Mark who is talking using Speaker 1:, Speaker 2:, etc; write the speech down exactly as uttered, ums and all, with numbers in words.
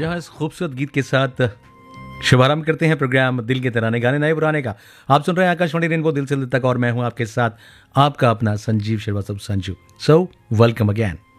Speaker 1: जी हाँ, इस खूबसूरत गीत के साथ शुभारंभ करते हैं प्रोग्राम दिल के तराने गाने नए पुराने का। आप सुन रहे हैं आकाशवाणी रेनबो दिल से दिल तक और मैं हूं आपके साथ आपका अपना Sanjeev Srivastava Sanju. So welcome again.